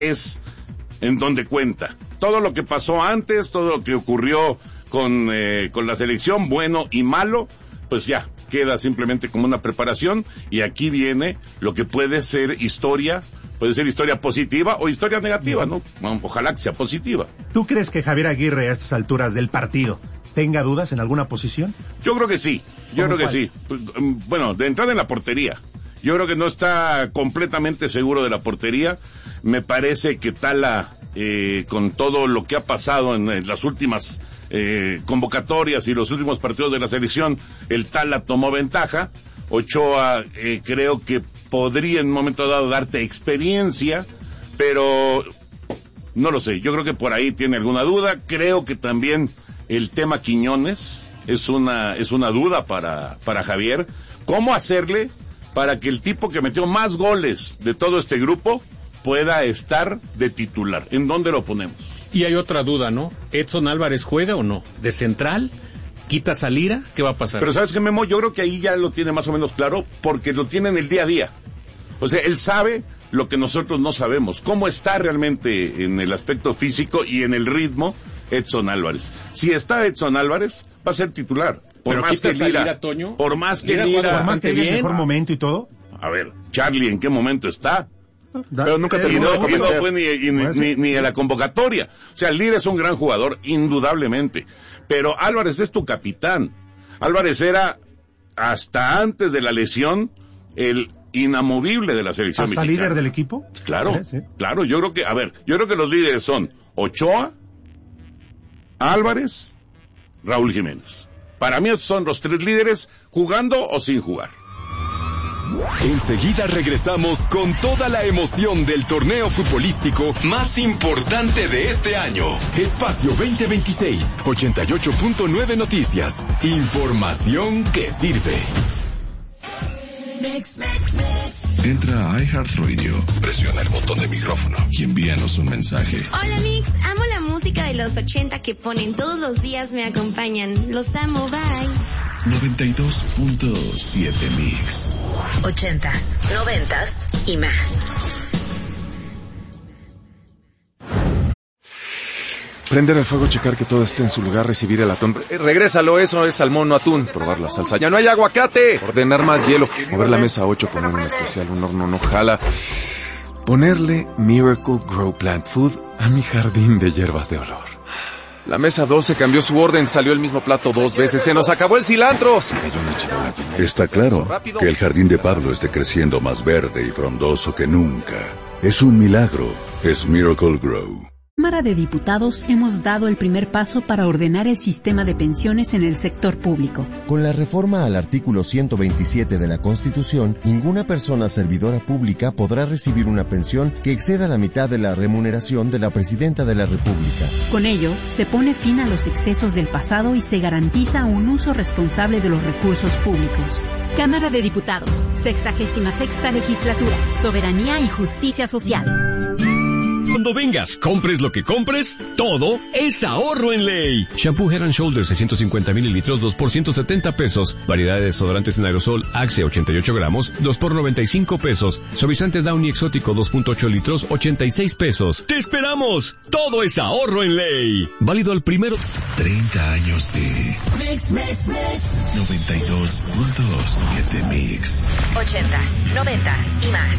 es en donde cuenta. Todo lo que pasó antes, todo lo que ocurrió con la selección, bueno y malo, pues ya queda simplemente como una preparación, y aquí viene lo que puede ser historia positiva o historia negativa, ¿no? Ojalá que sea positiva. ¿Tú crees que Javier Aguirre a estas alturas del partido tenga dudas en alguna posición? Yo creo que sí, sí. Bueno, de entrada en la portería. Yo creo que no está completamente seguro de la portería. Me parece que Tala, con todo lo que ha pasado en las últimas convocatorias y los últimos partidos de la selección, el Tala tomó ventaja. Ochoa creo que podría en un momento dado darte experiencia, pero no lo sé. Yo creo que por ahí tiene alguna duda. Creo que también el tema Quiñones es una duda para Javier. ¿Cómo hacerle para que el tipo que metió más goles de todo este grupo pueda estar de titular? ¿En dónde lo ponemos? Y hay otra duda, ¿no? ¿Edson Álvarez juega o no? ¿De central? ¿Quitas a Lira? ¿Qué va a pasar? Pero ¿sabes qué, Memo? Yo creo que ahí ya lo tiene más o menos claro, porque lo tiene en el día a día. O sea, él sabe lo que nosotros no sabemos. ¿Cómo está realmente en el aspecto físico y en el ritmo Edson Álvarez? Si está Edson Álvarez, va a ser titular. Por más que Lira, Toño. Por más que Lira, por más que Lira en mejor momento y todo. A ver, Charlie, ¿en qué momento está? Pero nunca terminó de convencer. No fue ni a la convocatoria. O sea, Lira es un gran jugador, indudablemente. Pero Álvarez es tu capitán. Álvarez era, hasta antes de la lesión, el inamovible de la selección ¿hasta mexicana. líder del equipo? Claro, claro. Yo creo que los líderes son Ochoa, Álvarez, Raúl Jiménez. Para mí son los tres líderes, jugando o sin jugar. Enseguida regresamos con toda la emoción del torneo futbolístico más importante de este año. Espacio 2026, 88.9 Noticias. Información que sirve. Entra a iHeartRadio, presiona el botón de micrófono y envíanos un mensaje. Hola Mix, amo la música de los 80 que ponen todos los días, me acompañan. Los amo, bye. 92.7 Mix. 80s, 90s y más. Prender el fuego, checar que todo esté en su lugar, recibir el atún. Regrésalo, eso es salmón, no atún. Probar la salsa. ¡Ya no hay aguacate! Ordenar más hielo. Mover la mesa 8, poner un especial, un horno no jala. Ponerle Miracle Grow Plant Food a mi jardín de hierbas de olor. La mesa 12 cambió su orden, salió el mismo plato 2 veces. ¡Se nos acabó el cilantro! Se cayó una charola. Está claro que el jardín de Pablo esté creciendo más verde y frondoso que nunca. Es un milagro. Es Miracle Grow. Cámara de Diputados hemos dado el primer paso para ordenar el sistema de pensiones en el sector público. Con la reforma al artículo 127 de la Constitución, ninguna persona servidora pública podrá recibir una pensión que exceda la mitad de la remuneración de la Presidenta de la República. Con ello, se pone fin a los excesos del pasado y se garantiza un uso responsable de los recursos públicos. Cámara de Diputados, 66ª Legislatura, Soberanía y Justicia Social. Cuando vengas, compres lo que compres, todo es ahorro en ley. Shampoo Head & Shoulders 650 mililitros, 2 por 170 pesos. Variedad de desodorantes en aerosol Axe 88 gramos, 2 por 95 pesos. Suavizante Downy exótico 2.8 litros, 86 pesos. ¡Te esperamos! Todo es ahorro en ley. Válido al primero. 30 años de Mix. 92.7 Mix. 80s, 90s y más.